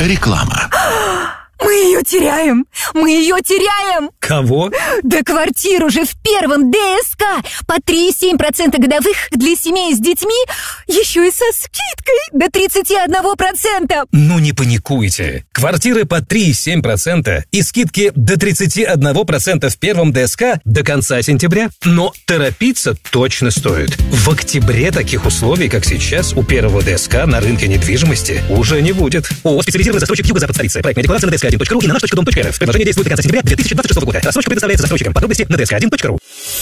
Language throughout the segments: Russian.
Реклама. Мы ее теряем! Мы ее теряем! Кого? Да квартиру же в первом ДСК! По 3,7% годовых для семей с детьми, еще и со скидкой до 31%! Ну не паникуйте. Квартиры по 3,7% и скидки до 31% в первом ДСК до конца сентября. Но торопиться точно стоит. В октябре таких условий, как сейчас, у первого ДСК на рынке недвижимости уже не будет. ООО «Специализированный застройщик Юго-Запад столицы». Проектная декларация на dsк1.ru и на наш.дом.рф. Предложение действует до конца сентября 2026 года. Рассрочка предоставляется застройщикам. Подробности на dsк1.ru.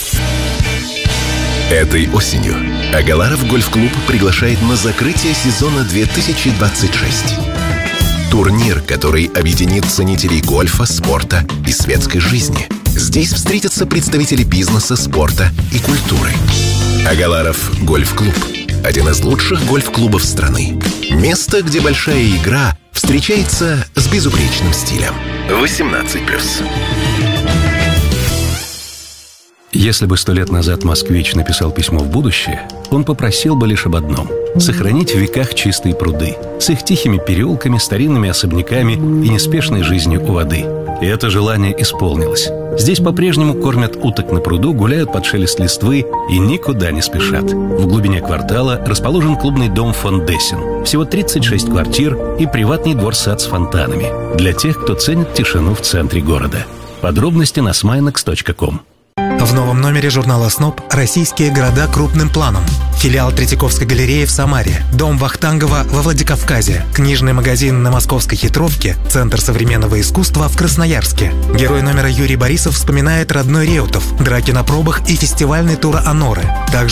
Этой осенью Агаларов гольф-клуб приглашает на закрытие сезона 2026. Турнир, который объединит ценителей гольфа, спорта и светской жизни. Здесь встретятся представители бизнеса, спорта и культуры. Агаларов гольф-клуб – один из лучших гольф-клубов страны. Место, где большая игра встречается с безупречным стилем. 18+. Если бы 100 лет назад москвич написал письмо в будущее, он попросил бы лишь об одном – сохранить в веках чистые пруды с их тихими переулками, старинными особняками и неспешной жизнью у воды. И это желание исполнилось. Здесь по-прежнему кормят уток на пруду, гуляют под шелест листвы и никуда не спешат. В глубине квартала расположен клубный дом фон Дессен. Всего 36 квартир и приватный двор-сад с фонтанами. Для тех, кто ценит тишину в центре города. Подробности на sminex.com. В новом номере журнала «СНОП» российские города крупным планом. Филиал Третьяковской галереи в Самаре, дом Вахтангова во Владикавказе, книжный магазин на Московской Хитровке, Центр современного искусства в Красноярске. Герой номера Юрий Борисов вспоминает родной Реутов, драки на пробах и фестивальный тур «Аноры». Также